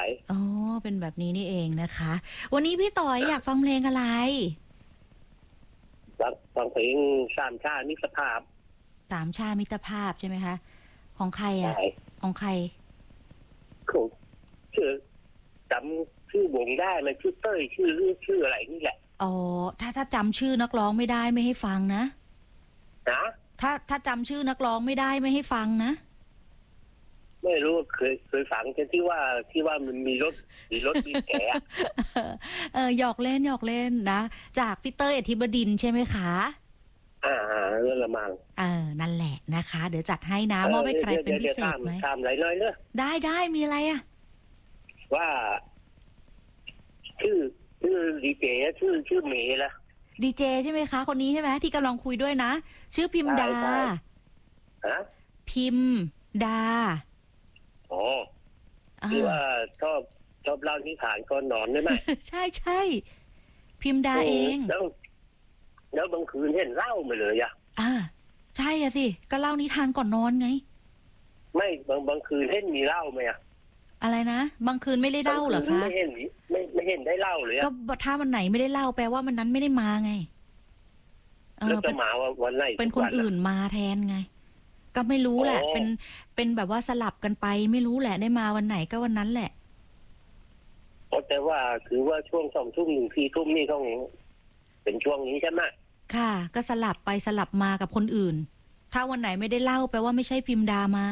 ายอ๋อเป็นแบบนี้นี่เองนะคะวันนี้พี่ต่อยอยากฟังเพลงอะไรฟังเพลงสามชาติมิตรภาพสามชามิตรภาพใช่ไหมคะของใครอ่ะใช่ของใครเขาชื่อจำชื่อวงได้มันชื่อเต้ยชื่ออะไรนี่แหละอ๋อถ้าจำชื่อนักร้องไม่ได้ไม่ให้ฟังนะนะถ้าจำชื่อนักร้องไม่ได้ไม่ให้ฟังนะไม่รู้เคยฟังแค่ที่ว่ามันมีรถมีแกะหยอกเล่นนะจากพี่เต้ยอธิบดินทร์ใช่ไหมคะเรื่องละมังนั่นแหละนะคะเดี๋ยวจัดให้นะมอบให้ใครเป็นพิเศษไหมถามอะไรหน่อยเนอะได้มีอะไรอ่ะว่าชื่อดีเจชื่อเมย์ละดีเจใช่ไหมคะคนนี้ใช่ไหมที่กำลังคุยด้วยนะชื่อพิมดาฮะพิมดาอ๋อที่ว่าชอบเล่านิทานก่อนนอนได้ไหมใช่พิมดาเองแล้วบางคืนเห็นเล่ามาเลยใช่อะสิก็เล่านิทานก่อนนอนไงไม่บางคืนเห็นมีเล่าไหมอะไรนะบางคืนไม่ได้เล่าเหรอคะไม่เห็นได้เล่าเลยก็ถ้าวันไหนไม่ได้เล่าแปลว่ามันนั้นไม่ได้มาไงแล้วจะมาวันไหนเป็นคนอื่นมาแทนไงก็ไม่รู้แหละเป็นแบบว่าสลับกันไปไม่รู้แหละได้มาวันไหนก็วันนั้นแหละแต่ว่าคือว่าช่วง2 ทุ่ม1 4 ทุ่มนี่ต้องเป็นช่วงนี้ใช่ไหมค่ะก็สลับไปสลับมากับคนอื่นถ้าวันไหนไม่ได้เล่าแปลว่าไม่ใช่พิมดามา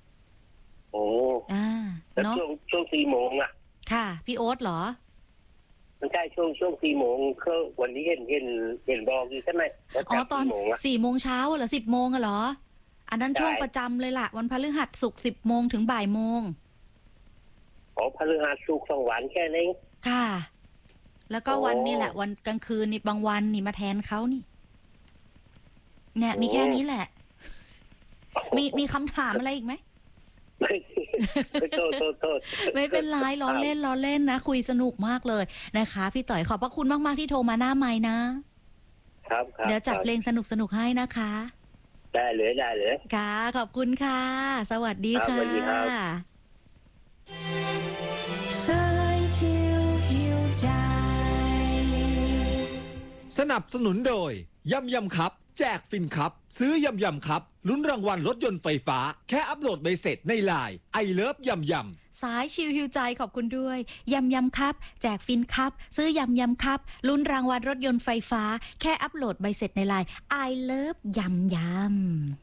แล้วเนาะช่วง4 โมงค่ะพี่โอ๊ตเหรอมันใช่ช่วง4 โมงเขาวันนี้เห็นบอกอยู่ใช่ไหมตอน4 โมงเช้าเหรอ10 โมงเหรออันนั้นช่วงประจำเลยล่ะวันพฤหัสศุกร์10 โมงถึงบ่ายโมงพฤหัสศุกร์2 วันแค่นี้ค่ะแล้วก็วันนี้แหละวันกลางคืนนี่บางวันนี่มาแทนเขานี่เนี่ยมีแค่นี้แหละมีคำถามอะไรอีกไหมโทษไม่เป็นไรล้อเล่นนะคุยสนุกมากเลยนะคะพี่ต่อยขอบพระคุณมากๆที่โทรมาหน้าไมค์นะครับเดี๋ยวจัดเพลงสนุกให้นะคะได้เลยค่ะขอบคุณค่ะสวัสดีค่ะสนับสนุนโดยยำครับแจกฟินครับซื้อยำครับลุ้นรางวัลรถยนต์ไฟฟ้าแค่อัปโหลดใบเสร็จในไลน์ไอเลิฟยำสายชิลฮิวใจขอบคุณด้วยยำครับแจกฟินครับซื้อยำครับลุ้นรางวัลรถยนต์ไฟฟ้าแค่อัปโหลดใบเสร็จในไลน์ไอเลิฟยำ